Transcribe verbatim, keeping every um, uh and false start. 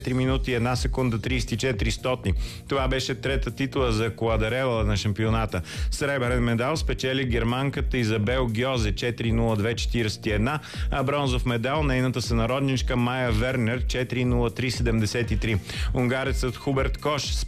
три минути една секунда тридесет и четири стотни. Това беше трета титла за Кладарела на шампионата. Сребърен медал спечели германката Изабел Гьозе четири нула две четиридесет и едно, а бронзов медал нейната сънародничка Майя Вернер четири нула три седемдесет и три. Унгарецът Хуберт Кош